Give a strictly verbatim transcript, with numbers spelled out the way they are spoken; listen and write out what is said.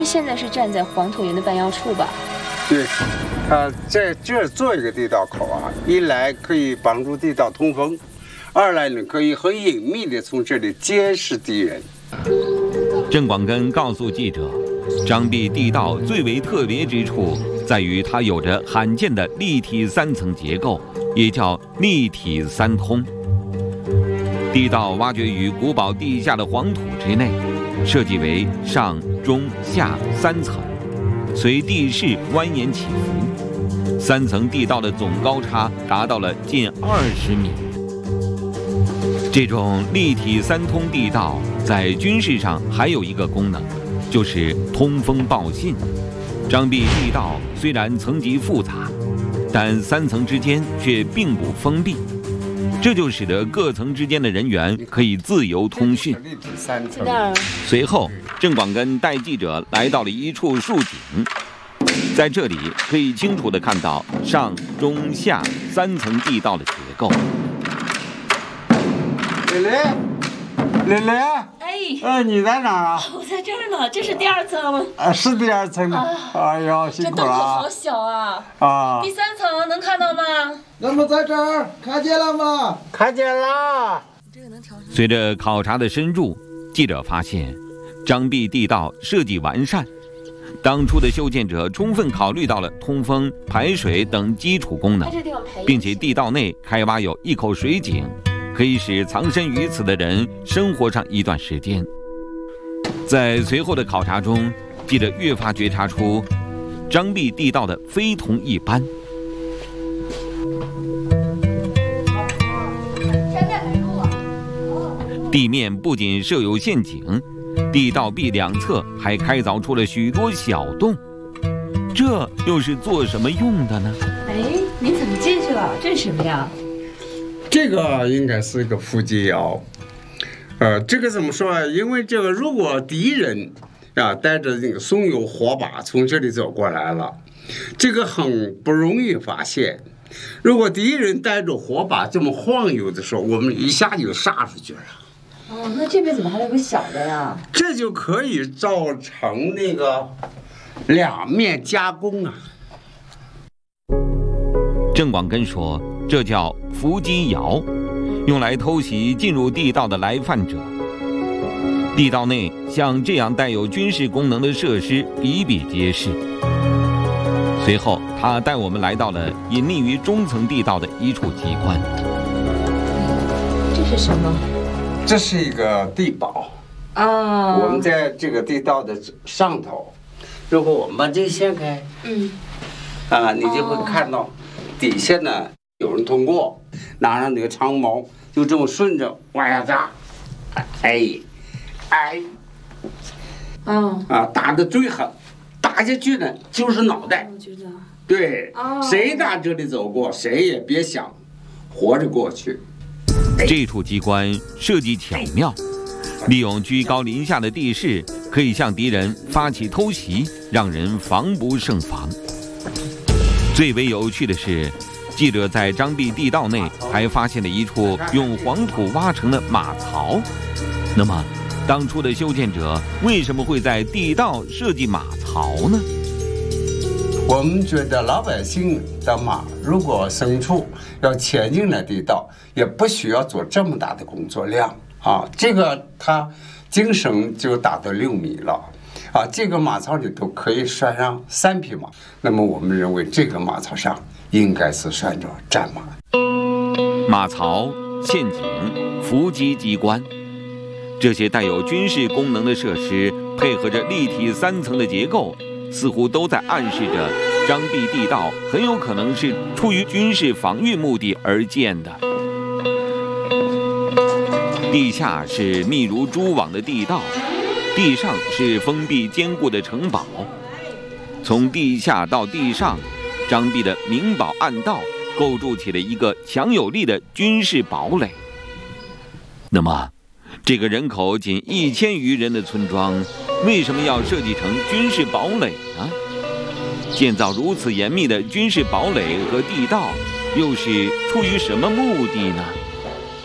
现在是站在黄椭园的半腰处吧？ 对，他在这儿做一个地道口啊，一来可以帮助地道通风，二来呢可以很隐秘的从这里监视敌人。 郑广根告诉记者，张壁地道最为特别之处在于它有着罕见的立体三层结构，也叫立体三通。地道挖掘于古堡地下的黄土之内，设计为上、中、下三层，随地势蜿蜒起伏。三层地道的总高差达到了近二十米。这种立体三通地道在军事上还有一个功能，就是通风报信。张壁地道虽然层级复杂，但三层之间却并不封闭，这就使得各层之间的人员可以自由通讯。随后，郑广根带记者来到了一处竖井，在这里可以清楚地看到上、中、下三层地道的结构。 蕾蕾，蕾蕾， 哎， 哎，你在哪儿啊？ 我在这儿呢，这是第二层吗？ 啊，是第二层的。哎呦，辛苦了。这洞口好小啊！ 啊， 第三层能看到吗？ 那么在这儿看见了吗？ 看见了。 随着考察的深入，记者发现，张壁地道设计完善，当初的修建者充分考虑到了通风、排水等基础功能，并且地道内开挖有一口水井，可以使藏身于此的人生活上一段时间。在随后的考察中，记者越发觉察出张壁地道的非同一般。地面不仅设有陷阱，地道壁两侧还开凿出了许多小洞，这又是做什么用的呢？ 哎，你怎么进去了？这是什么呀？ 这个应该是一个伏击窑，呃，这个怎么说啊？因为这个如果敌人啊带着那个松油火把从这里走过来了，这个很不容易发现。如果敌人带着火把这么晃悠的时候，我们一下就杀出去了。 哦，那这边怎么还有个小的呀？ 这就可以造成那个两面加工啊。 郑广根说，这叫伏击窑，用来偷袭进入地道的来犯者。地道内像这样带有军事功能的设施比比皆是。随后，他带我们来到了隐匿于中层地道的一处机关。 这是什么？ 这是一个地堡啊， 我们在这个地道的上头，如果我们把这掀开， 嗯， 啊，你就会看到底下呢有人通过，拿上那个长矛，就这么顺着往下扎，哎，哎， 啊啊，打得最狠，打下去呢就是脑袋。 我觉得， 对， 哦， 谁打这里走过，谁也别想活着过去。 这处机关设计巧妙，利用居高临下的地势，可以向敌人发起偷袭，让人防不胜防。最为有趣的是，记者在张壁地道内还发现了一处用黄土挖成的马槽。那么，当初的修建者为什么会在地道设计马槽呢？ 我们觉得老百姓的马如果牲畜要前进了地道，也不需要做这么大的工作量啊。这个它精绳就达到六米了啊，这个马槽里头可以拴上三匹马。那么我们认为这个马槽上应该是拴着战马。 马槽、陷阱、伏击机关，这些带有军事功能的设施，配合着立体三层的结构，似乎都在暗示着张壁地道很有可能是出于军事防御目的而建的。地下是密如蛛网的地道，地上是封闭坚固的城堡。从地下到地上，张壁的明堡暗道构筑起了一个强有力的军事堡垒。那么，这个人口仅一千余人的村庄，为什么要设计成军事堡垒呢？建造如此严密的军事堡垒和地道，又是出于什么目的呢？